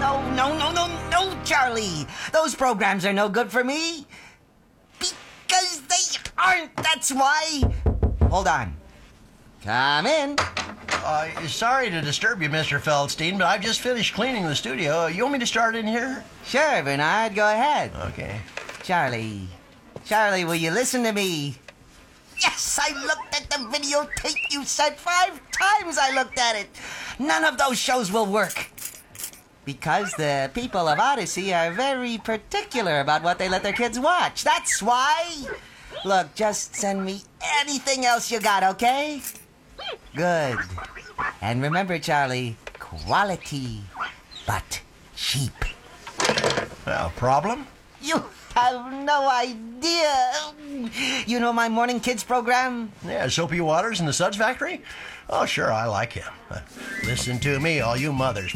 No, Charlie. Those programs are no good for me. Because they aren't, that's why. Hold on. Come in. Sorry to disturb you, Mr. Feldstein, but I've just finished cleaning the studio. You want me to start in here? Sure, Bernard, go ahead. Okay. Charlie, will you listen to me? Yes, I looked at the videotape you sent 5 times. I looked at it. None of those shows will work. Because the people of Odyssey are very particular about what they let their kids watch. That's why. Look, just send me anything else you got, okay? Good. And remember, Charlie, quality, but cheap. Problem? You have no idea. You know my morning kids program? Yeah, Soapy Waters and the Suds Factory? Oh, sure, I like him. Listen to me, all you mothers.